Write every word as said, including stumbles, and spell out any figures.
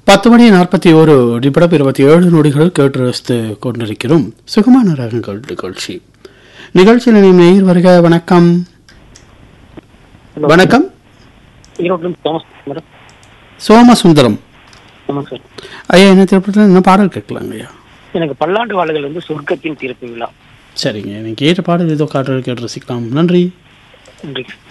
பத்து மணி நாற்பத்தி ஒரு நிமிடம் இருபத்தி ஏழு நொடிகள் கேட்டு ரசித்து கொண்டிருக்கிறோம் சுகமான ராகங்கள் நிகழ்ச்சி. நிகழ்ச்சியில் நீ நேயர் வருக. வணக்கம். வணக்கம். சோமசுந்தரம் ஐயா, என்ன திரைப்படத்தில் என்ன பாடல் கேட்கலாங்க ஐயா? எனக்கு பல்லாண்டு வாழ்கள் வந்து சொர்க்கத்தின் தீர்ப்பு விழா. சரிங்க, நீங்க கேட்ட பாடல் ஏதோ காட்டு கேட்டு ரசிக்கலாம். நன்றி. நன்றி.